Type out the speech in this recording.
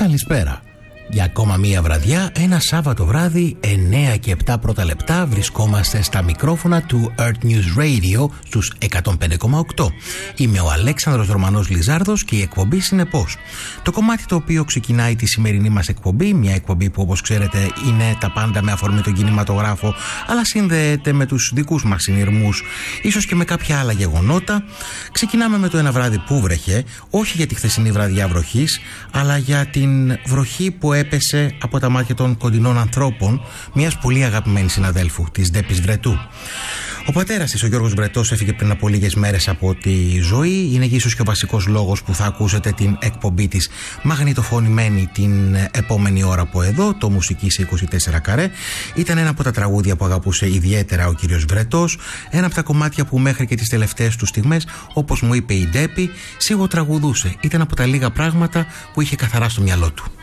Καλησπέρα. Για ακόμα μία βραδιά, ένα Σάββατο βράδυ, 9 και 7 πρώτα λεπτά, βρισκόμαστε στα μικρόφωνα του Earth News Radio στους 105,8. Είμαι ο Αλέξανδρος Ρωμανός Λιζάρδος και η εκπομπή συνεπώς. Το κομμάτι το οποίο ξεκινάει τη σημερινή μας εκπομπή, μια εκπομπή που όπως ξέρετε είναι τα πάντα με αφορμή τον κινηματογράφο, αλλά συνδέεται με τους δικούς μας συνειρμούς, ίσως και με κάποια άλλα γεγονότα. Ξεκινάμε με το ένα βράδυ που βρέχε, όχι για τη χθεσινή βραδιά βροχής, αλλά για την βροχή που έπεσε από τα μάτια των κοντινών ανθρώπων μιας πολύ αγαπημένης συναδέλφου, της Ντέπης Βρετού. Ο πατέρας της, ο Γιώργος Βρετός, έφυγε πριν από λίγες μέρες από τη ζωή. Είναι ίσως και ο βασικός λόγος που θα ακούσετε την εκπομπή της μαγνητοφωνημένη την επόμενη ώρα από εδώ, το Μουσική σε 24 καρέ. Ήταν ένα από τα τραγούδια που αγαπούσε ιδιαίτερα ο κύριος Βρετός. Ένα από τα κομμάτια που μέχρι και τις τελευταίες του στιγμές, όπως μου είπε η Ντέπη, σίγουρα τραγουδούσε. Ήταν από τα λίγα πράγματα που είχε καθαρά στο μυαλό του.